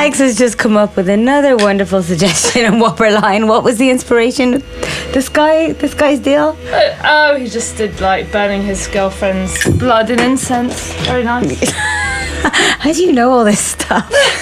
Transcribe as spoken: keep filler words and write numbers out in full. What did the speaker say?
Alex has just come up with another wonderful suggestion on Whopper line. What was the inspiration? This guy, this guy's deal? Uh, oh, he just did like burning his girlfriend's blood in incense. Very nice. How do you know all this stuff?